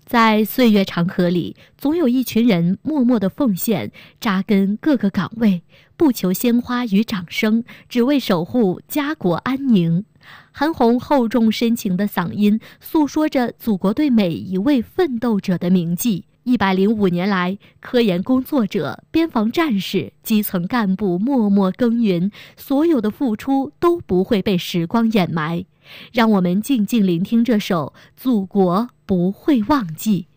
在岁月长河里，总有一群人默默的奉献，扎根各个岗位，不求鲜花与掌声，只为守护家国安宁。韩红厚重深情的嗓音，诉说着祖国对每一位奋斗者的铭记。105年来，科研工作者、边防战士、基层干部默默耕耘，所有的付出都不会被时光掩埋。让我们静静聆听这首《祖国不会忘记》。